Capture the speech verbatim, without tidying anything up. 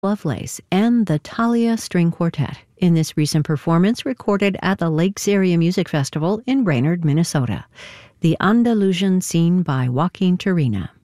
Lovelace and the Thalia String Quartet in this recent performance recorded at the Lakes Area Music Festival in Brainerd, Minnesota. The Andalusian Scene by Joaquin Turina.